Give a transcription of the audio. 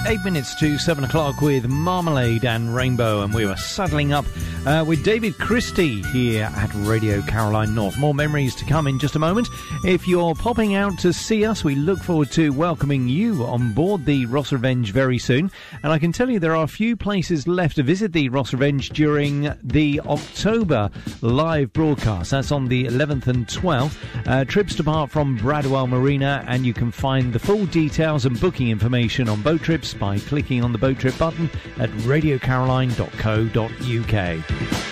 8 minutes to 7 o'clock with Marmalade and Rainbow, and we were saddling up with David Christie here at Radio Caroline North. More memories to come in just a moment. If you're popping out to see us, we look forward to welcoming you on board the Ross Revenge very soon. And I can tell you there are a few places left to visit the Ross Revenge during the October live broadcast. That's on the 11th and 12th. Trips depart from Bradwell Marina, and you can find the full details and booking information on boat trips by clicking on the boat trip button at radiocaroline.co.uk.